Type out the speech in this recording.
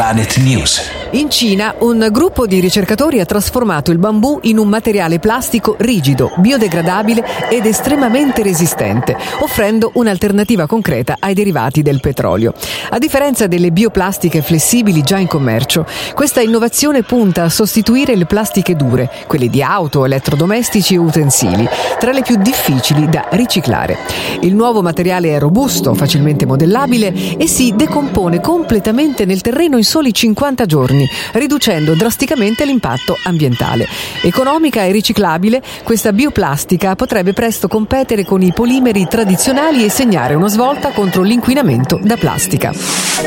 Planet News. In Cina, un gruppo di ricercatori ha trasformato il bambù in un materiale plastico rigido, biodegradabile ed estremamente resistente, offrendo un'alternativa concreta ai derivati del petrolio. A differenza delle bioplastiche flessibili già in commercio, questa innovazione punta a sostituire le plastiche dure, quelle di auto, elettrodomestici e utensili, tra le più difficili da riciclare. Il nuovo materiale è robusto, facilmente modellabile e si decompone completamente nel terreno in soli 50 giorni, riducendo drasticamente l'impatto ambientale. Economica e riciclabile, questa bioplastica potrebbe presto competere con i polimeri tradizionali e segnare una svolta contro l'inquinamento da plastica.